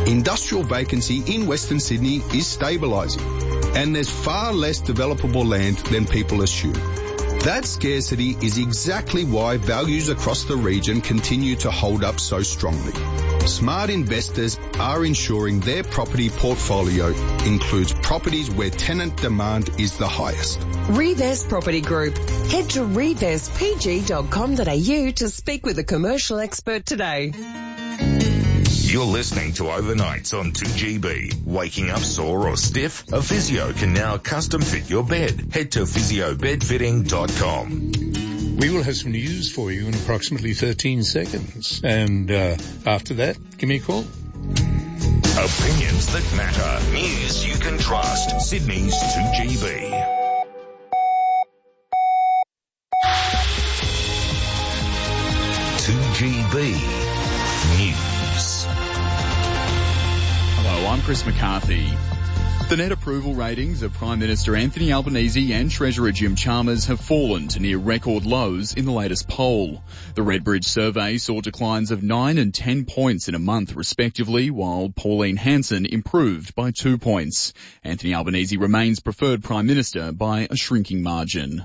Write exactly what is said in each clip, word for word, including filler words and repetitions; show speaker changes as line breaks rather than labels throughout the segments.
Industrial vacancy in Western Sydney is stabilising, and there's far less developable land than people assume. That scarcity is exactly why values across the region continue to hold up so strongly. Smart investors are ensuring their property portfolio includes properties where tenant demand is the highest.
Revest Property Group. Head to revest p g dot com dot a u to speak with a commercial expert today.
You're listening to Overnights on two G B. Waking up sore or stiff? A physio can now custom fit your bed. Head to physio bed fitting dot com.
We will have some news for you in approximately thirteen seconds. And uh, after that, give me a call.
Opinions that matter. News you can trust. Sydney's two G B. two G B News.
Hello, I'm Chris McCarthy. The net approval ratings of Prime Minister Anthony Albanese and Treasurer Jim Chalmers have fallen to near record lows in the latest poll. The Redbridge survey saw declines of nine and ten points in a month respectively, while Pauline Hanson improved by two points. Anthony Albanese remains preferred Prime Minister by a shrinking margin.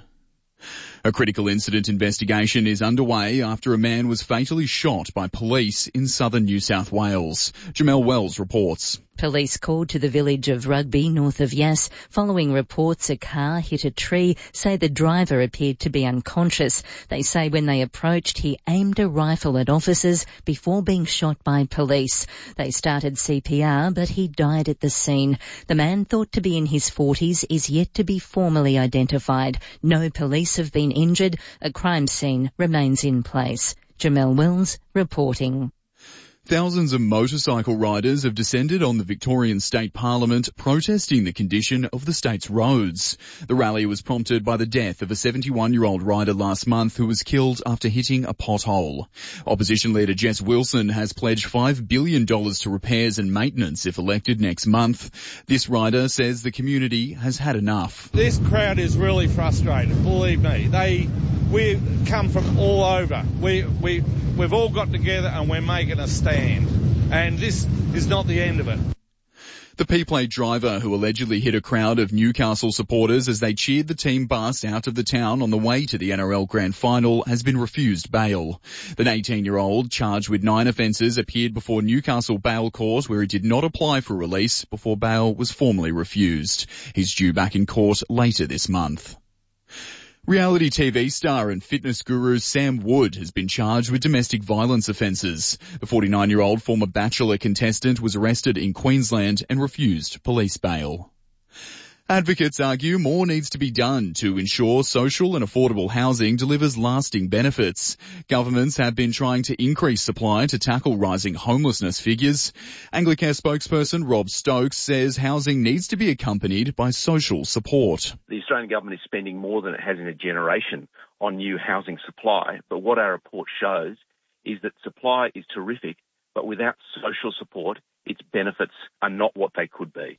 A critical incident investigation is underway after a man was fatally shot by police in southern New South Wales. Jamelle Wells reports.
Police called to the village of Rugby, north of Yass, following reports a car hit a tree, say the driver appeared to be unconscious. They say when they approached, he aimed a rifle at officers before being shot by police. They started C P R, but he died at the scene. The man, thought to be in his forties, is yet to be formally identified. No police have been injured. A crime scene remains in place. Jamelle Wells reporting.
Thousands of motorcycle riders have descended on the Victorian State Parliament protesting the condition of the state's roads. The rally was prompted by the death of a seventy-one-year-old rider last month who was killed after hitting a pothole. Opposition leader Jess Wilson has pledged five billion dollars to repairs and maintenance if elected next month. This rider says the community has had enough.
This crowd is really frustrated, believe me. They, we come from all over. We, we, we've all got together and we're making a stand. And this is not the end of it.
The P-Plate driver who allegedly hit a crowd of Newcastle supporters as they cheered the team bus out of the town on the way to the N R L Grand Final has been refused bail. The eighteen-year-old, charged with nine offences, appeared before Newcastle Bail Court where he did not apply for release before bail was formally refused. He's due back in court later this month. Reality T V star and fitness guru Sam Wood has been charged with domestic violence offences. The forty-nine-year-old former Bachelor contestant was arrested in Queensland and refused police bail. Advocates argue more needs to be done to ensure social and affordable housing delivers lasting benefits. Governments have been trying to increase supply to tackle rising homelessness figures. Anglicare spokesperson Rob Stokes says housing needs to be accompanied by social support.
The Australian government is spending more than it has in a generation on new housing supply, but what our report shows is that supply is terrific, but without social support, its benefits are not what they could be.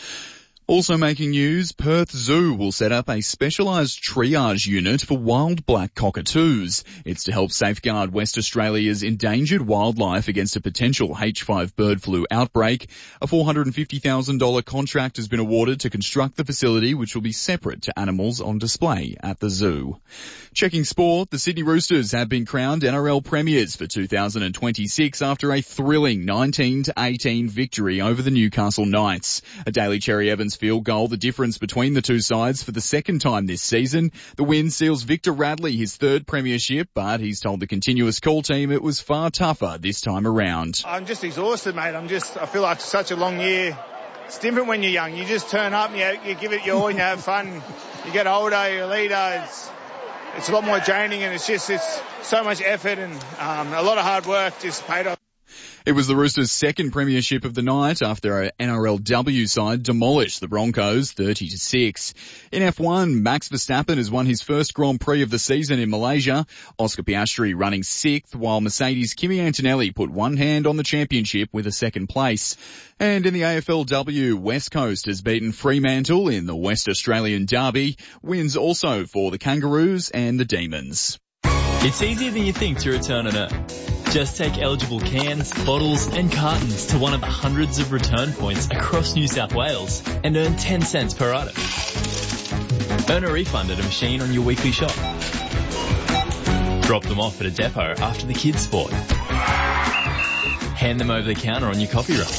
Also making news, Perth Zoo will set up a specialised triage unit for wild black cockatoos. It's to help safeguard West Australia's endangered wildlife against a potential H five bird flu outbreak. A four hundred fifty thousand dollars contract has been awarded to construct the facility, which will be separate to animals on display at the zoo. Checking sport, the Sydney Roosters have been crowned N R L premiers for two thousand twenty-six after a thrilling nineteen to eighteen victory over the Newcastle Knights. A Daly Cherry Evans field goal, the difference between the two sides for the second time this season. The win seals Victor Radley his third premiership, but he's told the Continuous Call team it was far tougher this time around.
I'm just exhausted, mate. I'm just, I feel like such a long year. It's different when you're young. You just turn up and you, you give it your all and you have fun. You get older, you're a leader. It's, it's a lot more draining and it's just, it's so much effort and um, a lot of hard work just paid off.
It was the Roosters' second premiership of the night after an N R L W side demolished the Broncos thirty to six. In F one, Max Verstappen has won his first Grand Prix of the season in Malaysia. Oscar Piastri running sixth, while Mercedes' Kimi Antonelli put one hand on the championship with a second place. And in the A F L W, West Coast has beaten Fremantle in the West Australian Derby. Wins also for the Kangaroos and the Demons.
It's easier than you think to return an app. Just take eligible cans, bottles and cartons to one of the hundreds of return points across New South Wales and earn ten cents per item. Earn a refund at a machine on your weekly shop. Drop them off at a depot after the kids' sport. Hand them over the counter on your coffee run.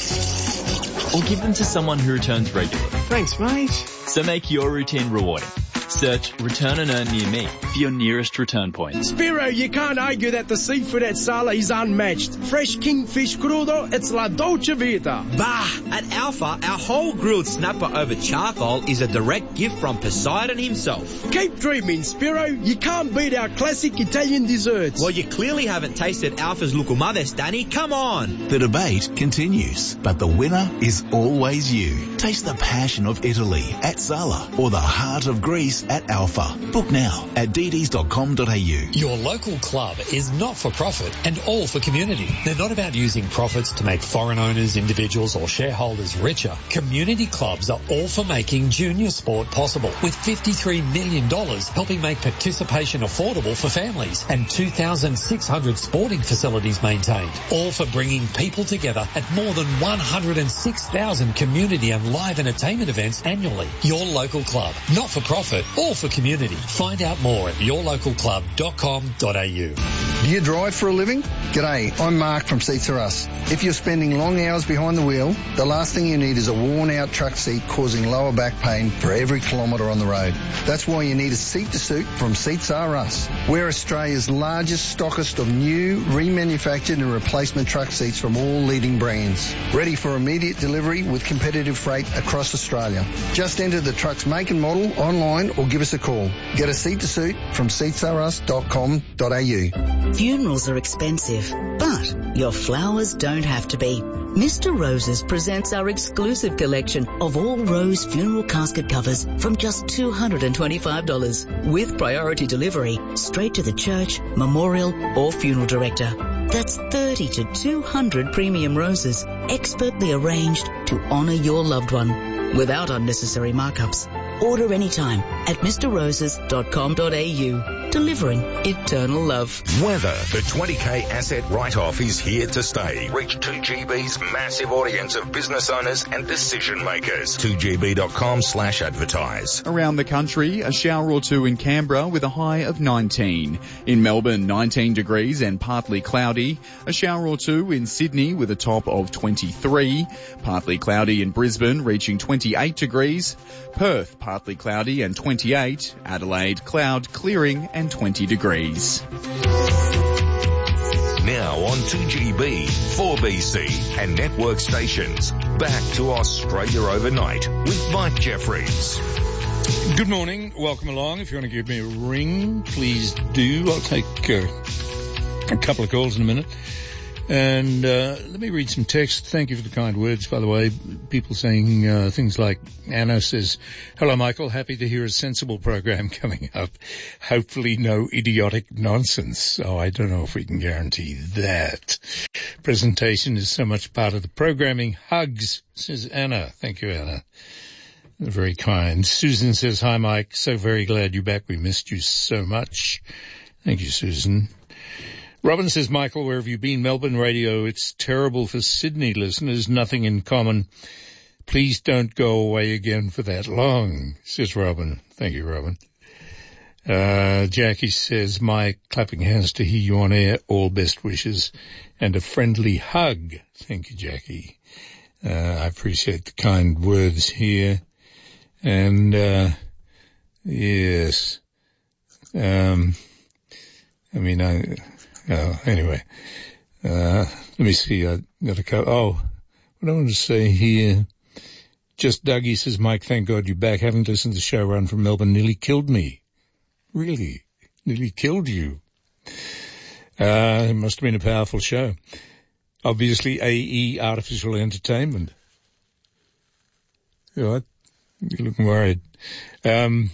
Or give them to someone who returns regularly.
Thanks, mate.
So make your routine rewarding. Search Return and Earn near me for your nearest return point.
Spiro, you can't argue that the seafood at Sala is unmatched. Fresh kingfish crudo, it's la dolce vita.
Bah! At Alpha, our whole grilled snapper over charcoal is a direct gift from Poseidon himself.
Keep dreaming, Spiro. You can't beat our classic Italian desserts.
Well, you clearly haven't tasted Alpha's Lucumades, Danny. Come on!
The debate continues, but the winner is always you. Taste the passion of Italy at Sala or the heart of Greece at Alpha. Book now at d ds dot com dot a u.
Your local club is not for profit and all for community. They're not about using profits to make foreign owners, individuals or shareholders richer. Community clubs are all for making junior sport possible, with fifty-three million dollars helping make participation affordable for families and two thousand six hundred sporting facilities maintained. All for bringing people together at more than one hundred six thousand community and live entertainment events annually. Your local club, not for profit, all for community. Find out more at your local club dot com dot a u.
Do you drive for a living? G'day, I'm Mark from Seats Are Us. If you're spending long hours behind the wheel, the last thing you need is a worn-out truck seat causing lower back pain for every kilometre on the road. That's why you need a seat to suit from Seats Are Us. We're Australia's largest stockist of new, remanufactured and replacement truck seats from all leading brands. Ready for immediate delivery with competitive freight across Australia. Just enter the truck's make and model online or give us a call. Get a seat to suit from seats are us dot com dot a u.
Funerals are expensive, but your flowers don't have to be. Mister Roses presents our exclusive collection of all rose funeral casket covers from just two hundred twenty-five dollars with priority delivery straight to the church, memorial or funeral director. That's thirty to two hundred premium roses expertly arranged to honour your loved one without unnecessary markups. Order anytime at mister roses dot com dot a u. Delivering eternal love.
Weather. The twenty K asset write-off is here to stay. Reach two G B's massive audience of business owners and decision makers. two g b dot com slash advertise.
Around the country, a shower or two in Canberra with a high of nineteen. In Melbourne, nineteen degrees and partly cloudy. A shower or two in Sydney with a top of twenty-three. Partly cloudy in Brisbane, reaching twenty-eight degrees. Perth, partly cloudy and twenty-eight. Adelaide, cloud clearing and twenty degrees.
Now on two G B, four B C and network stations. Back to Australia Overnight with Mike Jeffries.
Good morning. Welcome along. If you want to give me a ring, please do. I'll take uh, a couple of calls in a minute. And uh, let me read some text. Thank you for the kind words, by the way. People saying uh, things like, Anna says, hello, Michael. Happy to hear a sensible program coming up. Hopefully no idiotic nonsense. Oh, I don't know if we can guarantee that. Presentation is so much part of the programming. Hugs, says Anna. Thank you, Anna. Very kind. Susan says, hi, Mike. So very glad you're back. We missed you so much. Thank you, Susan. Robin says, Michael, where have you been? Melbourne radio. It's terrible for Sydney listeners. Nothing in common. Please don't go away again for that long, says Robin. Thank you, Robin. Uh, Jackie says, Mike, clapping hands to hear you on air. All best wishes and a friendly hug. Thank you, Jackie. Uh, I appreciate the kind words here. And, uh, yes, um, I mean, I, Oh, anyway, uh, let me see. I got a couple. Oh, what I want to say here. Just Dougie says, Mike, thank God you're back. Haven't listened to the show run from Melbourne. Nearly killed me. Really? Nearly killed you. Uh, it must have been a powerful show. Obviously, A E, Artificial Entertainment. What? You're looking worried. Um,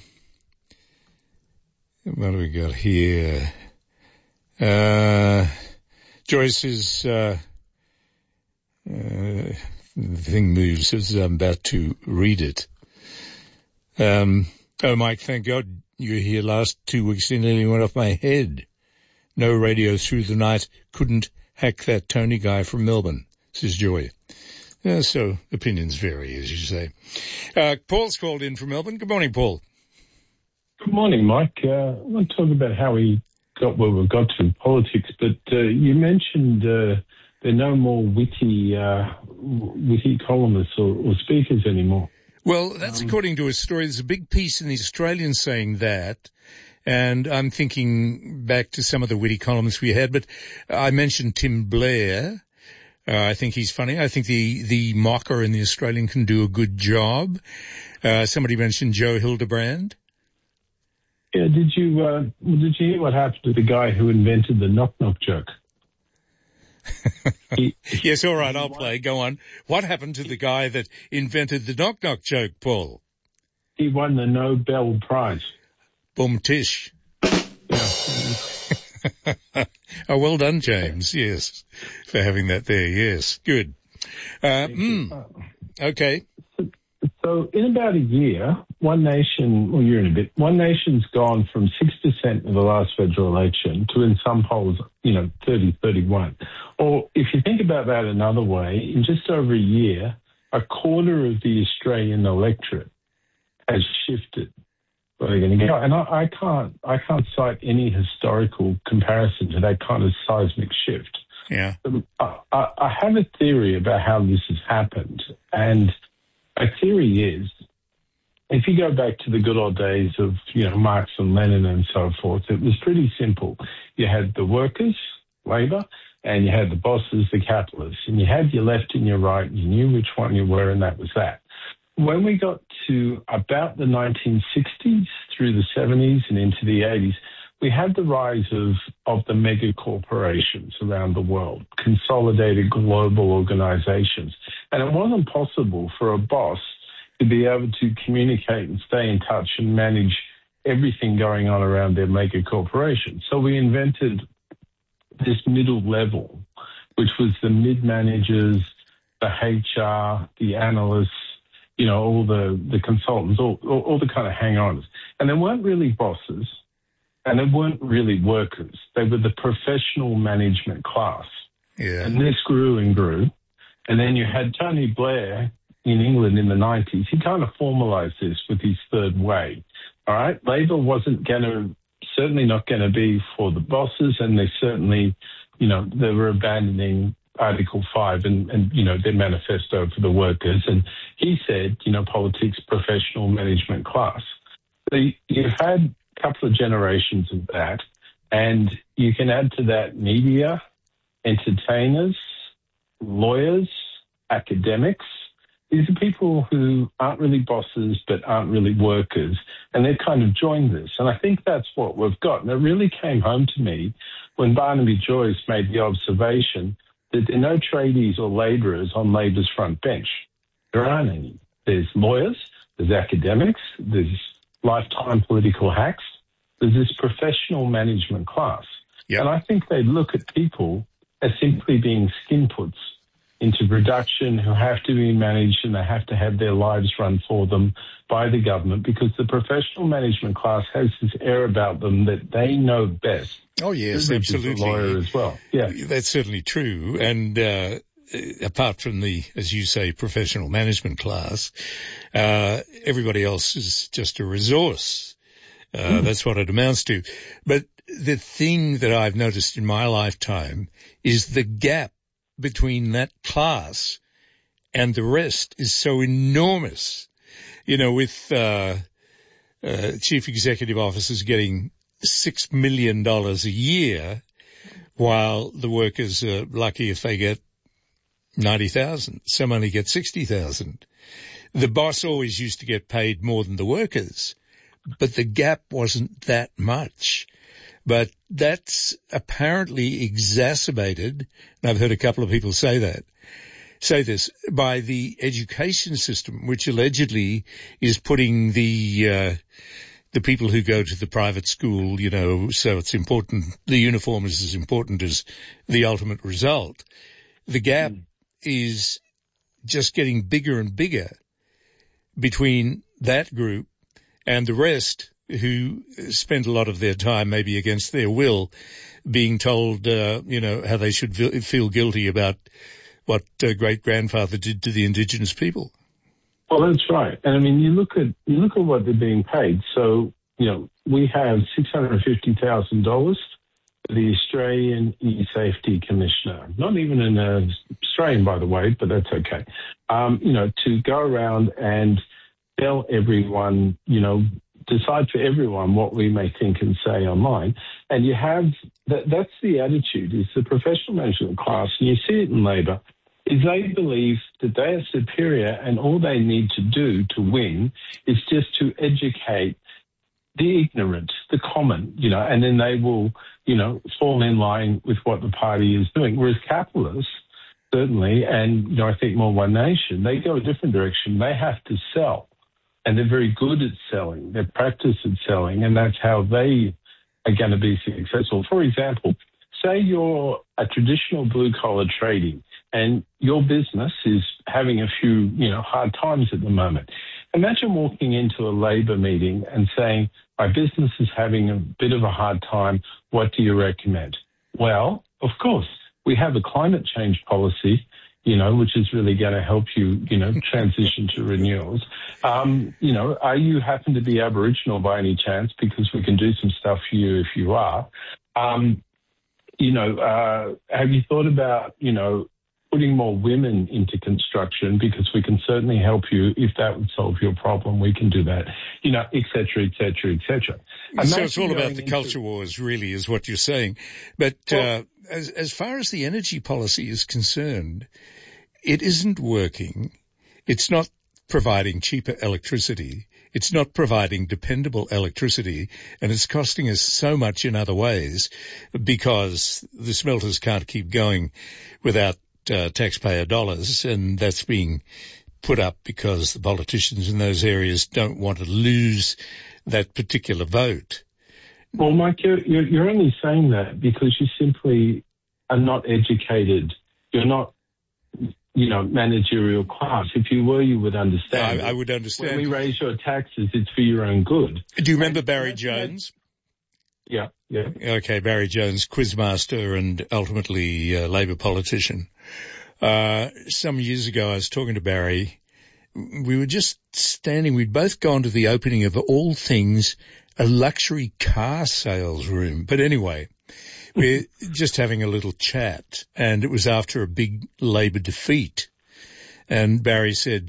what do we got here? Uh, Joyce is, uh, uh, the thing moves as I'm about to read it. Um, oh, Mike, thank God you were here last two weeks in, nearly went off my head. No radio through the night, couldn't hack that Tony guy from Melbourne, says Joy. Uh, so opinions vary, as you say. Uh, Paul's called in from Melbourne. Good morning, Paul.
Good morning, Mike. Uh, I want to talk about how we got where we got to in politics, but uh, you mentioned uh, there are no more witty, uh, witty columnists or, or speakers anymore.
Well, that's um, according to a story. There's a big piece in the Australian saying that, and I'm thinking back to some of the witty columns we had, but I mentioned Tim Blair. Uh, I think he's funny. I think the, the mocker in the Australian can do a good job. Uh, somebody mentioned Joe Hildebrand.
Yeah, did you, uh, did you hear what happened to the guy who invented the knock-knock joke?
he, yes, all right, I'll play. Go on. What happened to the guy that invented the knock-knock joke, Paul?
He won the Nobel Prize.
Boom tish.
Yeah.
Oh, well done, James. Yes, for having that there. Yes, good. Uh, mm, okay.
So, so in about a year, One Nation, or year and a bit, One Nation's gone from six percent of the last federal election to, in some polls, you know, thirty, thirty-one. Or if you think about that another way, in just over a year, a quarter of the Australian electorate has shifted. Where they're going to go, and I, I can't, I can't cite any historical comparison to that kind of seismic shift.
Yeah,
I, I, I have a theory about how this has happened, and my theory is, if you go back to the good old days of, you know, Marx and Lenin and so forth, it was pretty simple. You had the workers, Labor, and you had the bosses, the capitalists, and you had your left and your right, and you knew which one you were, and that was that. When we got to about the nineteen sixties through the seventies and into the eighties, we had the rise of, of the mega corporations around the world, consolidated global organizations. And it wasn't possible for a boss to be able to communicate and stay in touch and manage everything going on around their mega corporation. So we invented this middle level, which was the mid-managers, the H R, the analysts, you know, all the, the consultants, all, all, all the kind of hang-ons. And they weren't really bosses, and they weren't really workers. They were the professional management class.
Yeah.
And this grew and grew. And then you had Tony Blair in England in the nineties. He kind of formalized this with his third way. All right? Labor wasn't going to, certainly not going to be for the bosses, and they certainly, you know, they were abandoning Article five and, and, you know, their manifesto for the workers. And he said, you know, politics, professional management class. So you've had a couple of generations of that, and you can add to that media, entertainers, lawyers, academics. These are people who aren't really bosses but aren't really workers, and they've kind of joined this. And I think that's what we've got. And it really came home to me when Barnaby Joyce made the observation that there are no tradies or labourers on Labor's front bench. There aren't any. There's lawyers, there's academics, there's lifetime political hacks, there's this professional management class.
Yep.
And I think they look at people as simply being skinputs into production who have to be managed, and they have to have their lives run for them by the government, because the professional management class has this air about them that they know best.
Oh, yes, absolutely.
A lawyer as well. Yeah,
that's certainly true. And uh, apart from the, as you say, professional management class, uh, everybody else is just a resource. Uh, mm. That's what it amounts to. But the thing that I've noticed in my lifetime is the gap between that class and the rest is so enormous. You know, with uh, uh, chief executive officers getting six million dollars a year, while the workers are lucky if they get ninety thousand. Some only get sixty thousand. The boss always used to get paid more than the workers, but the gap wasn't that much. But that's apparently exacerbated, and I've heard a couple of people say that, say this, by the education system, which allegedly is putting the, uh, the people who go to the private school, you know, so it's important, the uniform is as important as the ultimate result. The gap mm. is just getting bigger and bigger between that group and the rest, who spend a lot of their time, maybe against their will, being told, uh, you know, how they should feel guilty about what uh, great-grandfather did to the Indigenous people.
Well, that's right. And I mean, you look at you look at what they're being paid. So, you know, we have six hundred fifty thousand dollars for the Australian E-Safety Commissioner. Not even an uh, Australian, by the way, but that's okay. Um, you know, to go around and tell everyone, you know, decide for everyone what we may think and say online. And you have, that, that's the attitude, is the professional management class, and you see it in Labor, is they believe that they are superior and all they need to do to win is just to educate the ignorant, the common, you know, and then they will, you know, fall in line with what the party is doing. Whereas capitalists, certainly, and, you know, I think more One Nation, they go a different direction. They have to sell, and they're very good at selling. They're practiced at selling, and that's how they are going to be successful. For example, say you're a traditional blue-collar trading, and your business is having a few, you know, hard times at the moment. Imagine walking into a Labor meeting and saying, my business is having a bit of a hard time. What do you recommend? Well, of course, we have a climate change policy, you know, which is really going to help you, you know, transition to renewables. Um, you know, are you happen to be Aboriginal by any chance? Because we can do some stuff for you if you are. Um, you know, uh, have you thought about, you know, putting more women into construction, because we can certainly help you if that would solve your problem. We can do that, you know, et cetera, et cetera, et cetera. And
so it's all about the into... culture wars, really, is what you're saying. But well, uh, as, as far as the energy policy is concerned, it isn't working. It's not providing cheaper electricity. It's not providing dependable electricity, and it's costing us so much in other ways because the smelters can't keep going without Uh, taxpayer dollars, and that's being put up because the politicians in those areas don't want to lose that particular vote.
Well, Mike, you're, you're only saying that because you simply are not educated. You're not, you know, managerial class. If you were, you would understand.
I, I would understand.
When we raise your taxes, it's for your own good.
Do you remember and Barry Jones?
Yeah, yeah.
Okay, Barry Jones, quizmaster and ultimately uh, Labor politician. Uh, some years ago, I was talking to Barry. We were just standing, we'd both gone to the opening of, all things, a luxury car sales room. But anyway, we're just having a little chat, and it was after a big Labor defeat. And Barry said,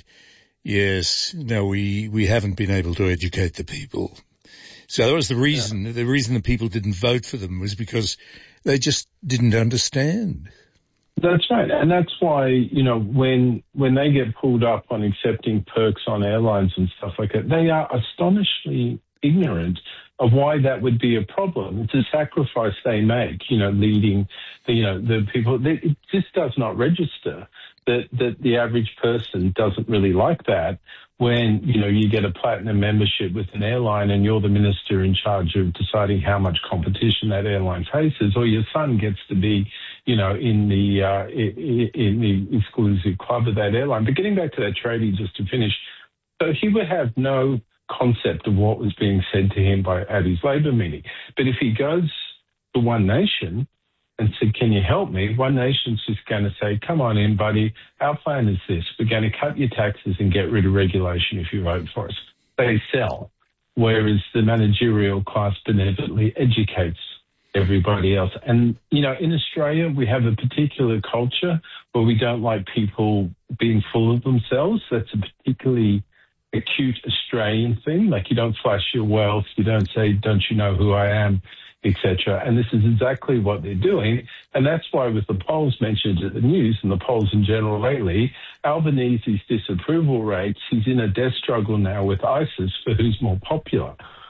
yes, no, we, we haven't been able to educate the people. So that was the reason. Yeah. The reason the people didn't vote for them was because they just didn't understand.
That's right. And that's why, you know, when when they get pulled up on accepting perks on airlines and stuff like that, they are astonishingly ignorant of why that would be a problem. It's a sacrifice they make, you know, leading, the, you know, the people. They, it just does not register that, that the average person doesn't really like that. When, you know, you get a platinum membership with an airline and you're the minister in charge of deciding how much competition that airline faces, or your son gets to be, you know, in the uh, in the exclusive club of that airline. But getting back to that tradie, just to finish, so he would have no concept of what was being said to him by at his Labor meeting. But if he goes to One Nation and said, can you help me? One Nation's just going to say, come on in, buddy. Our plan is this. We're going to cut your taxes and get rid of regulation if you vote for us. They sell, whereas the managerial class benevolently educates everybody else. And, you know, in Australia, we have a particular culture where we don't like people being full of themselves. That's a particularly acute Australian thing. Like, you don't flash your wealth. You don't say, don't you know who I am, et cetera. And this is exactly what they're doing. And that's why with the polls mentioned at the news and the polls in general lately, Albanese's disapproval rates, he's in a death struggle now with ISIS for who's more popular.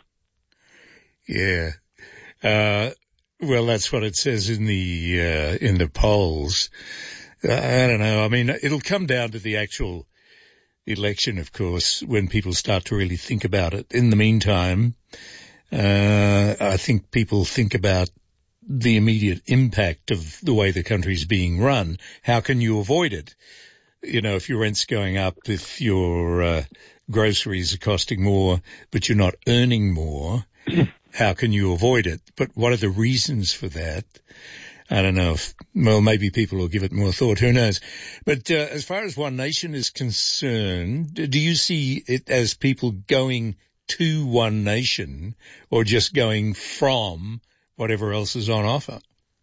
Yeah. Uh, well, that's what it says in the, uh, in the polls. Uh, I don't know. I mean, it'll come down to the actual election, of course, when people start to really think about it. In the meantime, Uh, I think people think about the immediate impact of the way the country's being run. How can you avoid it? You know, if your rent's going up, if your uh, groceries are costing more, but you're not earning more, how can you avoid it? But what are the reasons for that? I don't know if, well, maybe people will give it more thought. Who knows? But uh, as far as One Nation is concerned, do you see it as people going to One Nation or just going from whatever else is on offer?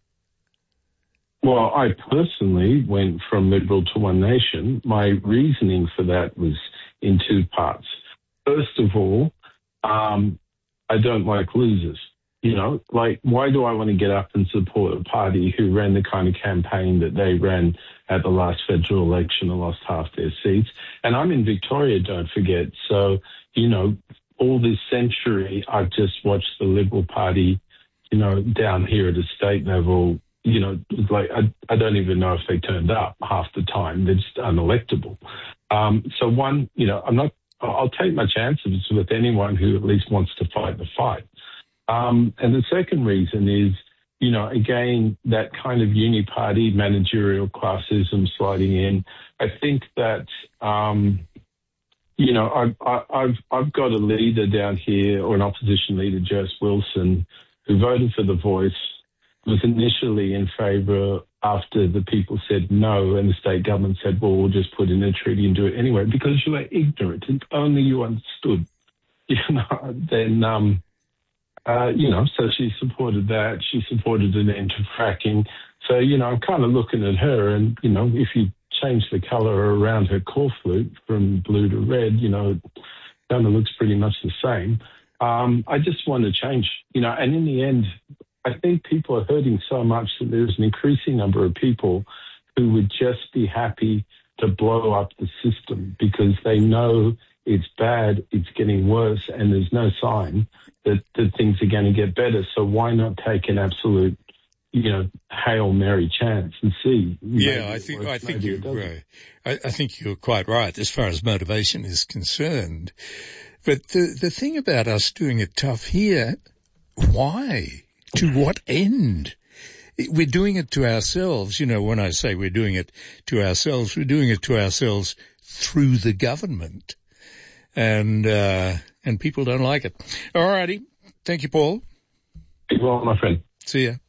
Well, I personally went from Liberal to One Nation. My reasoning for that was in two parts. First of all, um, I don't like losers. You know, like, why do I want to get up and support a party who ran the kind of campaign that they ran at the last federal election and lost half their seats? And I'm in Victoria, don't forget. So, you know, all this century, I've just watched the Liberal Party, you know, down here at a state level, you know, like, I, I don't even know if they turned up half the time. They're just unelectable. Um, so one, you know, I'm not, I'll take my chances with anyone who at least wants to fight the fight. Um, and the second reason is, you know, again, that kind of uni-party managerial classism sliding in. I think that, um, you know, I've, I've, I've got a leader down here, or an opposition leader, Jess Wilson, who voted for The Voice, was initially in favour after the people said no, and the state government said, well, we'll just put in a treaty and do it anyway, because you are ignorant and only you understood. You know, then... Um, Uh, you know, so she supported that. She supported an end to fracking. So, you know, I'm kind of looking at her and, you know, if you change the colour around her core flute from blue to red, you know, it kind of looks pretty much the same. Um, I just want to change, you know, and in the end, I think people are hurting so much that there's an increasing number of people who would just be happy to blow up the system because they know it's bad, it's getting worse, and there's no sign that, that things are going to get better. So why not take an absolute, you know, Hail Mary chance and see?
Yeah, I think I think you're right. I, I think you're quite right as far as motivation is concerned. But the the thing about us doing it tough here, why? To what end? We're doing it to ourselves. You know, when I say we're doing it to ourselves, we're doing it to ourselves through the government. And, uh, and people don't like it. All righty. Thank you, Paul.
Well, my friend.
See ya.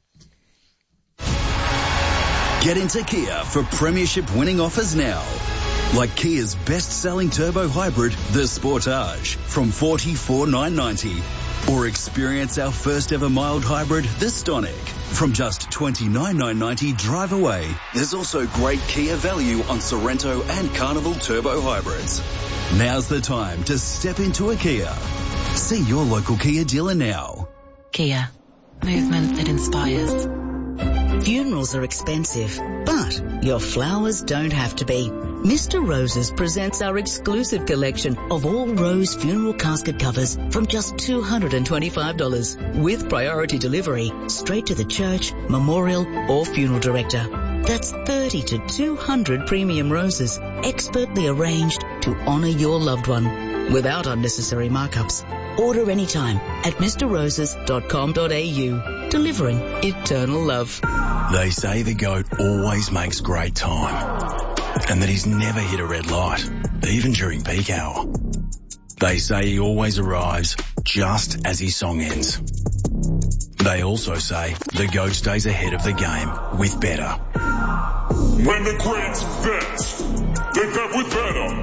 Get into Kia for premiership winning offers now. Like Kia's best-selling turbo hybrid, the Sportage, from forty-four thousand nine hundred ninety dollars. Or experience our first-ever mild hybrid, the Stonic, from just twenty-nine thousand nine hundred ninety dollars drive away. There's also great Kia value on Sorrento and Carnival turbo hybrids. Now's the time to step into a Kia. See your local Kia dealer now.
Kia. Movement that inspires. Funerals are expensive, but your flowers don't have to be. Mister Roses presents our exclusive collection of all rose funeral casket covers from just two hundred twenty-five dollars with priority delivery straight to the church, memorial or funeral director. That's thirty to two hundred premium roses expertly arranged to honour your loved one without unnecessary markups. Order anytime at mister roses dot com dot a u. Delivering eternal love.
They say the goat always makes great time and that he's never hit a red light, even during peak hour. They say he always arrives just as his song ends. They also say the goat stays ahead of the game with better.
When the greats bet, they bet with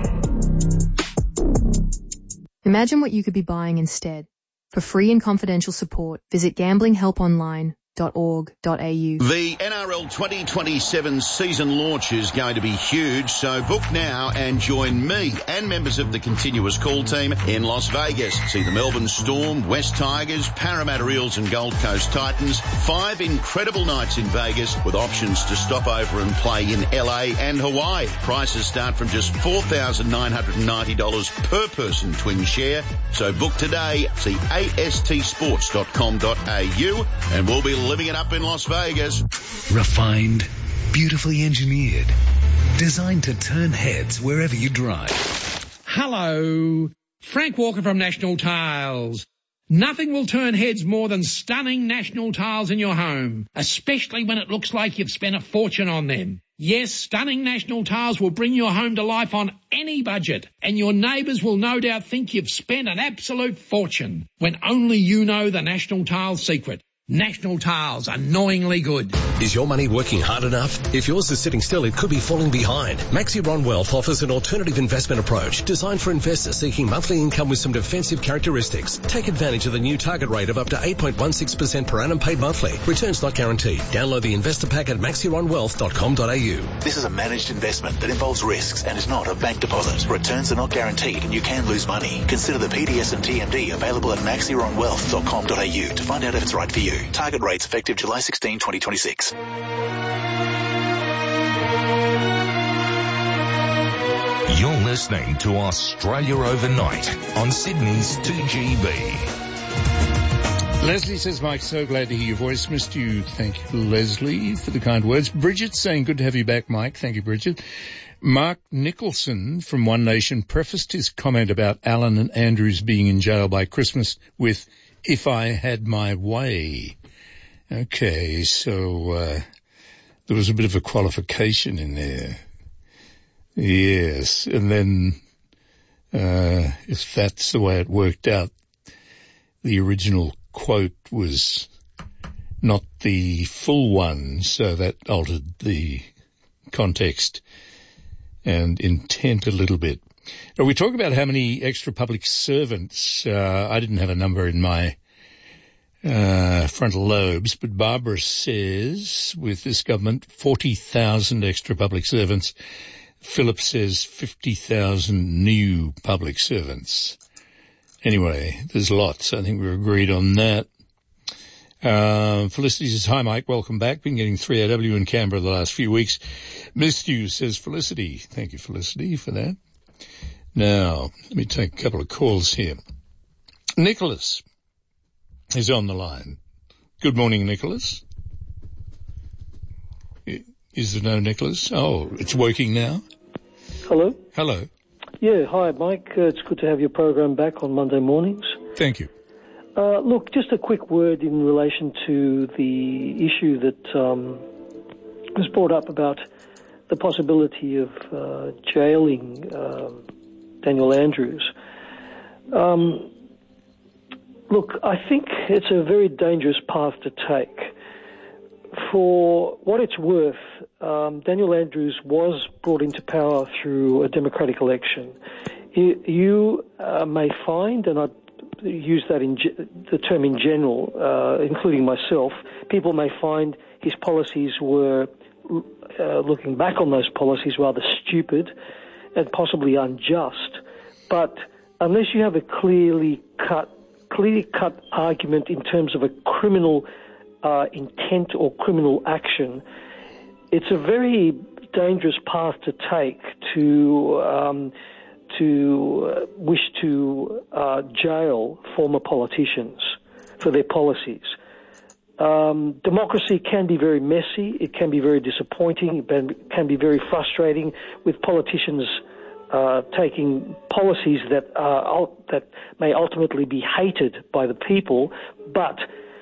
better.
Imagine what you could be buying instead. For free and confidential support, visit gambling help online dot org dot a u.
The N R L twenty twenty-seven season launch is going to be huge, so book now and join me and members of the continuous call team in Las Vegas. See the Melbourne Storm, West Tigers, Parramatta Eels and Gold Coast Titans. Five incredible nights in Vegas with options to stop over and play in L A and Hawaii. Prices start from just four thousand nine hundred ninety dollars per person twin share. So book today. See a s t sports dot com dot a u and we'll be living it up in Las Vegas.
Refined, beautifully engineered, designed to turn heads wherever you drive.
Hello, Frank Walker from National Tiles. Nothing will turn heads more than stunning National Tiles in your home, especially when it looks like you've spent a fortune on them. Yes, stunning national tiles will bring your home to life on any budget, and your neighbours will no doubt think you've spent an absolute fortune when only you know the National Tiles secret. National Tiles, annoyingly good.
Is your money working hard enough? If yours is sitting still, it could be falling behind. Maxiron Wealth offers an alternative investment approach designed for investors seeking monthly income with some defensive characteristics. Take advantage of the new target rate of up to eight point one six percent per annum paid monthly. Returns not guaranteed. Download the investor pack at maxiron wealth dot com dot a u.
This is a managed investment that involves risks and is not a bank deposit. Returns are not guaranteed and you can lose money. Consider the P D S and T M D available at maxiron wealth dot com dot a u to find out if it's right for you. Target rates effective July sixteenth, twenty twenty-six.
You're listening to Australia Overnight on Sydney's two G B.
Leslie says, Mike, so glad to hear your voice. Missed you. Thank you, Leslie, for the kind words. Bridget saying, good to have you back, Mike. Thank you, Bridget. Mark Nicholson from One Nation prefaced his comment about Alan and Andrews being in jail by Christmas with, if I had my way. Okay, so uh, there was a bit of a qualification in there. Yes, and then uh, if that's the way it worked out, the original quote was not the full one, so that altered the context and intent a little bit. Now, we talk about how many extra public servants. Uh, I didn't have a number in my uh frontal lobes, but Barbara says with this government forty thousand extra public servants. Philip says fifty thousand new public servants. Anyway, there's lots. I think we're agreed on that. Uh, Felicity says, hi Mike, welcome back. Been getting three A W in Canberra the last few weeks. Missed you, says Felicity. Thank you, Felicity, for that. Now, let me take a couple of calls here. Nicholas is on the line. Good morning, Nicholas. Is there no Nicholas? Oh, it's working now?
Hello?
Hello.
Yeah, hi, Mike. Uh, it's good to have your program back on Monday mornings.
Thank you.
Uh, look, just a quick word in relation to the issue that um, was brought up about the possibility of uh, jailing um, Daniel Andrews. Um, look, I think it's a very dangerous path to take. For what it's worth, um, Daniel Andrews was brought into power through a democratic election. You, you uh, may find, and I use that in ge- the term in general, uh, including myself, people may find his policies were, uh, looking back on those policies, rather stupid and possibly unjust. But unless you have a clearly cut, clear cut argument in terms of a criminal Uh, intent or criminal action, it's a very dangerous path to take to um, to uh, wish to uh, jail former politicians for their policies. Um, democracy can be very messy. It can be very disappointing. It can be very frustrating with politicians uh, taking policies that are, that may ultimately be hated by the people, but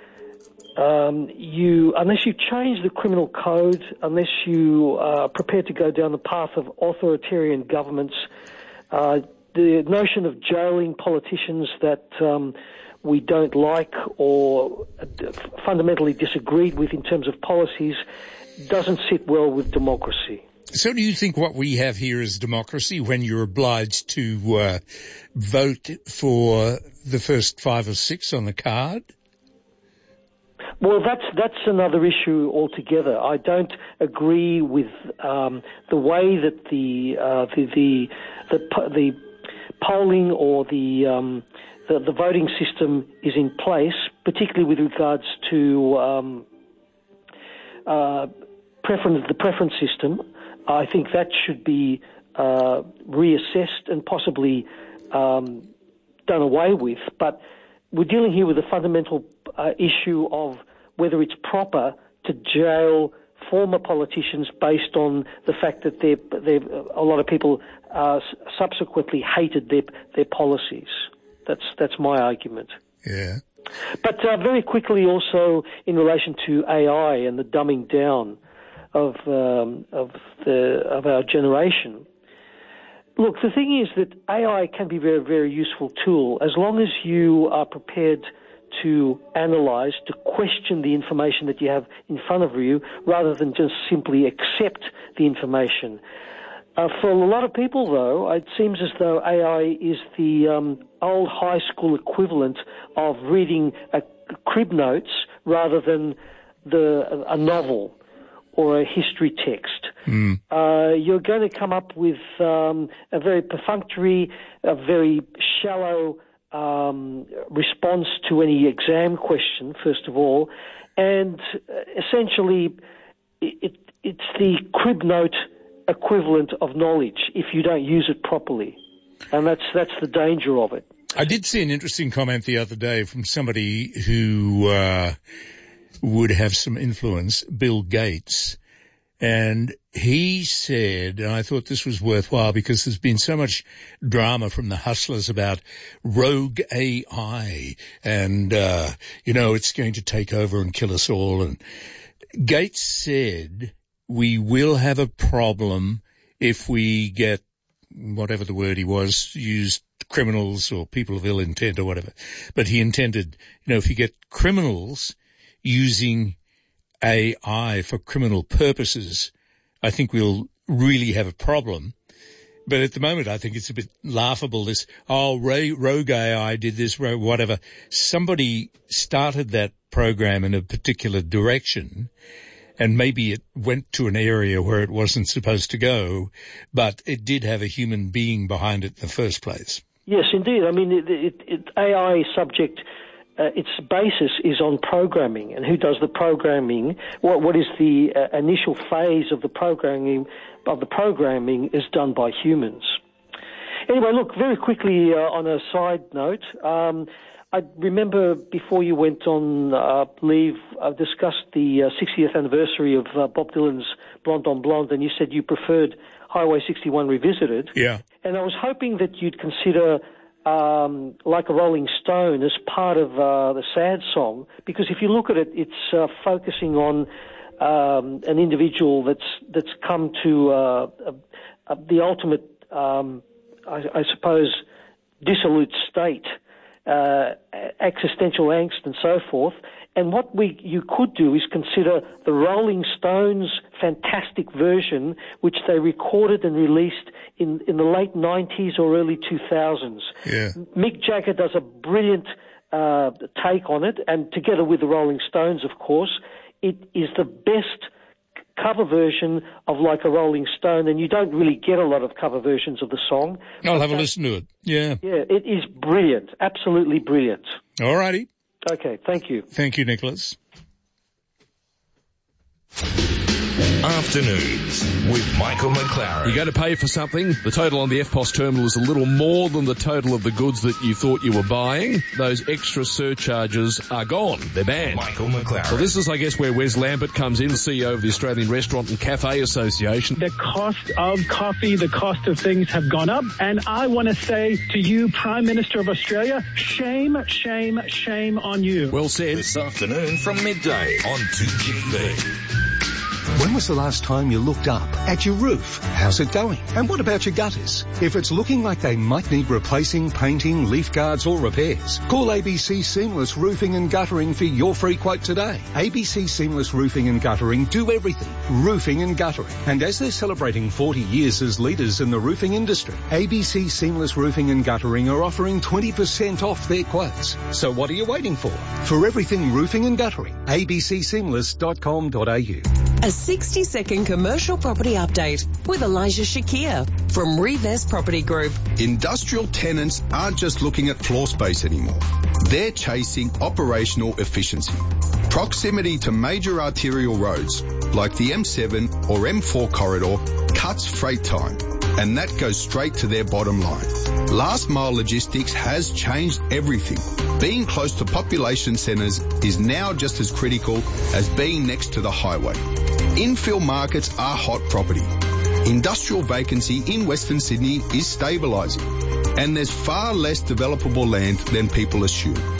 Um, you, unless you change the criminal code, unless you are prepared to go down the path of authoritarian governments, uh, the notion of jailing politicians that um, we don't like or fundamentally disagreed with in terms of policies doesn't sit well with democracy.
So do you think what we have here is democracy when you're obliged to uh, vote for the first five or six on the card?
Well, that's that's another issue altogether. I don't agree with um, the way that the uh, the, the the the polling or the, um, the the voting system is in place, particularly with regards to um, uh, preference the preference system. I think that should be uh, reassessed and possibly um, done away with. But we're dealing here with a fundamental uh, issue of whether it's proper to jail former politicians based on the fact that they're, they're, a lot of people uh, subsequently hated their their policies. That's that's my argument.
Yeah.
But uh, very quickly also in relation to A I and the dumbing down. of um, of the of our generation. Look, the thing is that A I can be a very, very useful tool as long as you are prepared to analyze, to question the information that you have in front of you rather than just simply accept the information. Uh, for a lot of people, though, it seems as though A I is the um, old high school equivalent of reading a crib notes rather than the a novel or a history text.
Mm.
Uh, you're going to come up with um, a very perfunctory, a very shallow um, response to any exam question, first of all, and essentially it, it's the crib note equivalent of knowledge if you don't use it properly. And that's that's the danger of it.
I did see an interesting comment the other day from somebody who uh, would have some influence, Bill Gates. And he said, and I thought this was worthwhile because there's been so much drama from the hustlers about rogue A I and, uh, you know, it's going to take over and kill us all. And Gates said we will have a problem if we get, whatever the word he was, used criminals or people of ill intent or whatever. But he intended, you know, if you get criminals using A I for criminal purposes, I think we'll really have a problem. But at the moment, I think it's a bit laughable, this, oh, rogue A I did this, whatever. Somebody started that program in a particular direction, and maybe it went to an area where it wasn't supposed to go, but it did have a human being behind it in the first place.
Yes, indeed. I mean, it, it, it, A I subject... Uh, its basis is on programming, and who does the programming? What what is the uh, initial phase of the programming? Of the programming is done by humans. Anyway, look, very quickly uh, on a side note, um, I remember before you went on uh, leave, I discussed the uh, sixtieth anniversary of uh, Bob Dylan's Blonde on Blonde, and you said you preferred Highway sixty-one Revisited.
Yeah.
And I was hoping that you'd consider Um, like a Rolling Stone as part of uh, the sad song, because if you look at it, it's uh, focusing on um, an individual that's that's come to uh, a, a, the ultimate, um, I, I suppose, dissolute state, uh, existential angst and so forth. And what we you could do is consider the Rolling Stones' fantastic version, which they recorded and released in, in the late nineties or early two thousands.
Yeah.
Mick Jagger does a brilliant uh, take on it, and together with the Rolling Stones, of course, it is the best cover version of Like a Rolling Stone, and you don't really get a lot of cover versions of the song.
I'll have a listen to it. Yeah.
Yeah, it is brilliant, absolutely brilliant.
All righty.
Okay, thank you.
Thank you, Nicholas.
Afternoons with Michael McLaren.
You go to pay for something, the total on the F P O S terminal is a little more than the total of the goods that you thought you were buying. Those extra surcharges are gone. They're banned.
Michael McLaren.
So this is, I guess, where Wes Lambert comes in, C E O of the Australian Restaurant and Cafe Association.
The cost of coffee, the cost of things have gone up. And I want to say to you, Prime Minister of Australia, shame, shame, shame on you.
Well said.
This afternoon from midday on two G B.
When was the last time you looked up at your roof? How's it going? And what about your gutters? If it's looking like they might need replacing, painting, leaf guards or repairs, call A B C Seamless Roofing and Guttering for your free quote today. A B C Seamless Roofing and Guttering do everything. Roofing and guttering. And as they're celebrating forty years as leaders in the roofing industry, A B C Seamless Roofing and Guttering are offering twenty percent off their quotes. So what are you waiting for? For everything roofing and guttering, a b c seamless dot com dot a u.
A sixty second commercial property update with Elijah Shakir from Revest Property Group.
Industrial tenants aren't just looking at floor space anymore. They're chasing operational efficiency. Proximity to major arterial roads like the M seven or M four corridor cuts freight time, and that goes straight to their bottom line. Last mile logistics has changed everything. Being close to population centres is now just as critical as being next to the highway. Infill markets are hot property. Industrial vacancy in Western Sydney is stabilising, and there's far less developable land than people assume.